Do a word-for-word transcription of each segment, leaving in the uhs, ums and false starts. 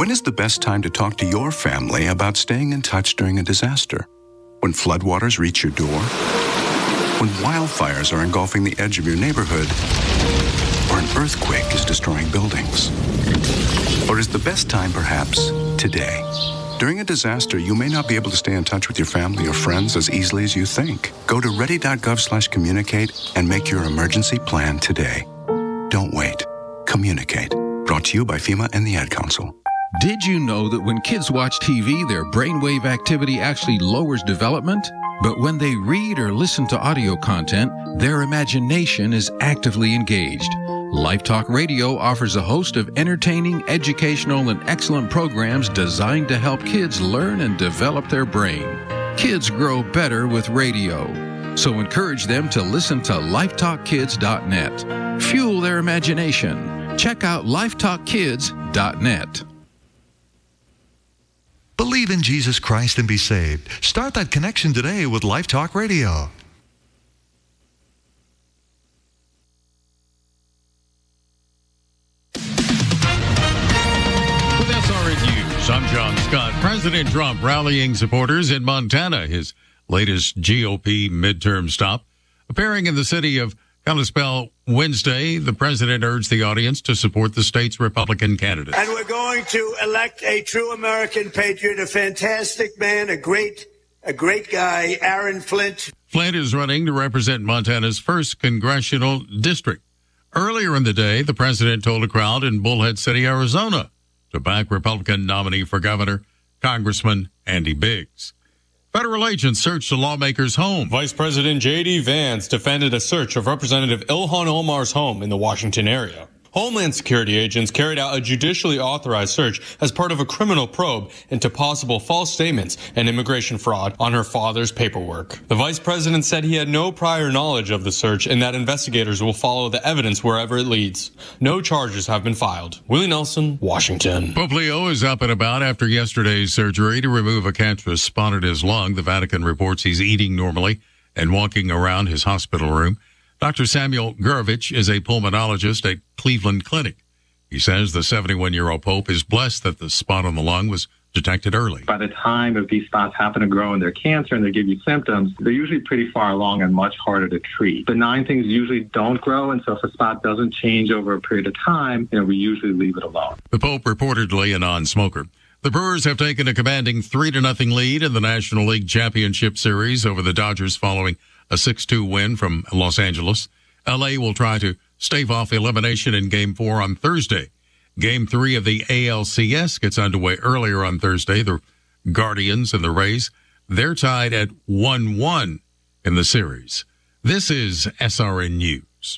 When is the best time to talk to your family about staying in touch during a disaster? When floodwaters reach your door? When wildfires are engulfing the edge of your neighborhood? Or an earthquake is destroying buildings? Or is the best time perhaps today? During a disaster, you may not be able to stay in touch with your family or friends as easily as you think. Go to ready.gov slash communicate and make your emergency plan today. Don't wait. Communicate. Brought to you by FEMA and the Ad Council. Did you know that when kids watch T V, their brainwave activity actually lowers development? But when they read or listen to audio content, their imagination is actively engaged. LifeTalk Radio offers a host of entertaining, educational, and excellent programs designed to help kids learn and develop their brain. Kids grow better with radio. So encourage them to listen to lifetalk kids dot net. Fuel their imagination. Check out lifetalk kids dot net. Believe in Jesus Christ and be saved. Start that connection today with LifeTalk Radio. With S R N News, I'm John Scott. President Trump rallying supporters in Montana, his latest G O P midterm stop. Appearing in the city of Kalispell Wednesday, the president urged the audience to support the state's Republican candidate. And we're going to elect a true American patriot, a fantastic man, a great, a great guy, Aaron Flint. Flint is running to represent Montana's first congressional district. Earlier in the day, the president told a crowd in Bullhead City, Arizona, to back Republican nominee for governor, Congressman Andy Biggs. Federal agents searched a lawmaker's home. Vice President J D. Vance defended a search of Representative Ilhan Omar's home in the Washington area. Homeland Security agents carried out a judicially authorized search as part of a criminal probe into possible false statements and immigration fraud on her father's paperwork. The vice president said he had no prior knowledge of the search and that investigators will follow the evidence wherever it leads. No charges have been filed. Willie Nelson, Washington. Pope Leo is up and about after yesterday's surgery to remove a cancerous spot in his lung. The Vatican reports he's eating normally and walking around his hospital room. Doctor Samuel Gurovich is a pulmonologist at Cleveland Clinic. He says the seventy-one-year-old Pope is blessed that the spot on the lung was detected early. By the time if these spots happen to grow in their cancer and they give you symptoms, they're usually pretty far along and much harder to treat. Benign things usually don't grow, and so if a spot doesn't change over a period of time, you know, we usually leave it alone. The Pope reportedly a non-smoker. The Brewers have taken a commanding three to nothing lead in the National League Championship Series over the Dodgers following a six two win from Los Angeles. L A will try to stave off elimination in Game four on Thursday. Game three of the A L C S gets underway earlier on Thursday. The Guardians and the Rays, they're tied at one one in the series. This is S R N News.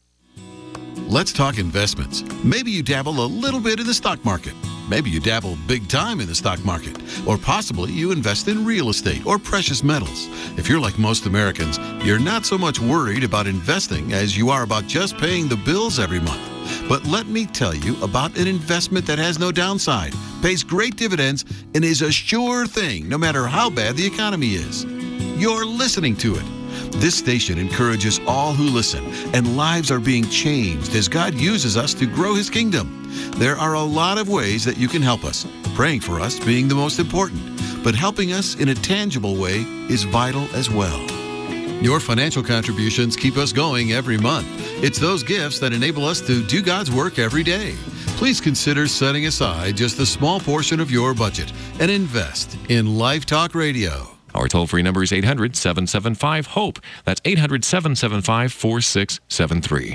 Let's talk investments. Maybe you dabble a little bit in the stock market. Maybe you dabble big time in the stock market. Or possibly you invest in real estate or precious metals. If you're like most Americans, you're not so much worried about investing as you are about just paying the bills every month. But let me tell you about an investment that has no downside, pays great dividends, and is a sure thing no matter how bad the economy is. You're listening to it. This station encourages all who listen, and lives are being changed as God uses us to grow His kingdom. There are a lot of ways that you can help us, praying for us being the most important, but helping us in a tangible way is vital as well. Your financial contributions keep us going every month. It's those gifts that enable us to do God's work every day. Please consider setting aside just a small portion of your budget and invest in LifeTalk Radio. Our toll-free number is eight hundred, seven seven five, HOPE. That's eight hundred, seven seven five, four six seven three.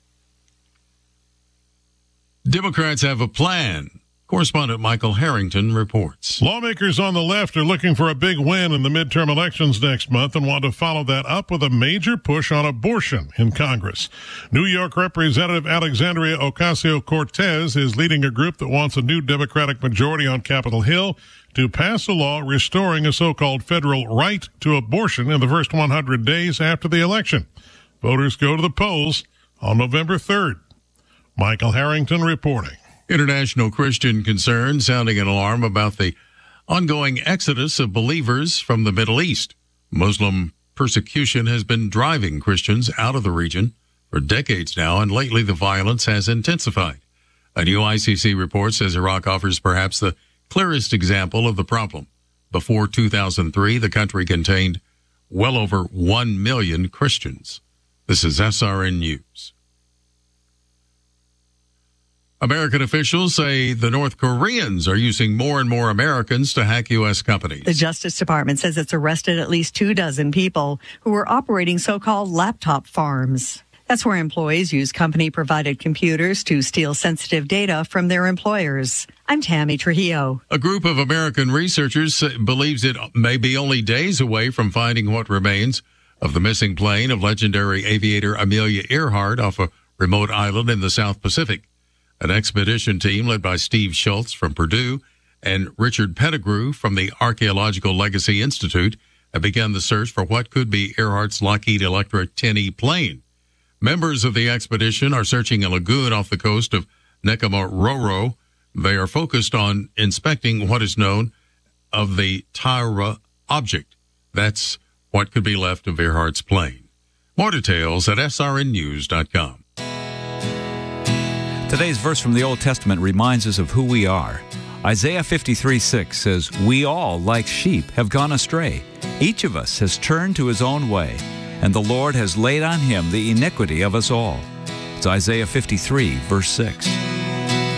Democrats have a plan. Correspondent Michael Harrington reports. Lawmakers on the left are looking for a big win in the midterm elections next month and want to follow that up with a major push on abortion in Congress. New York Representative Alexandria Ocasio-Cortez is leading a group that wants a new Democratic majority on Capitol Hill to pass a law restoring a so-called federal right to abortion in the first one hundred days after the election. Voters go to the polls on November third. Michael Harrington reporting. International Christian concern sounding an alarm about the ongoing exodus of believers from the Middle East. Muslim persecution has been driving Christians out of the region for decades now, and lately the violence has intensified. A new I C C report says Iraq offers perhaps the clearest example of the problem. Before two thousand three, the country contained well over one million Christians. This is S R N News. American officials say the North Koreans are using more and more Americans to hack U S companies. The Justice Department says it's arrested at least two dozen people who were operating so-called laptop farms. That's where employees use company-provided computers to steal sensitive data from their employers. I'm Tammy Trujillo. A group of American researchers believes it may be only days away from finding what remains of the missing plane of legendary aviator Amelia Earhart off a remote island in the South Pacific. An expedition team led by Steve Schultz from Purdue and Richard Pettigrew from the Archaeological Legacy Institute have begun the search for what could be Earhart's Lockheed Electra ten E plane. Members of the expedition are searching a lagoon off the coast of Nakamaroro. They are focused on inspecting what is known of the Taira object. That's what could be left of Earhart's plane. More details at S R N news dot com. Today's verse from the Old Testament reminds us of who we are. Isaiah fifty-three six says, "We all, like sheep, have gone astray. Each of us has turned to his own way, and the Lord has laid on him the iniquity of us all." It's Isaiah fifty-three, verse six.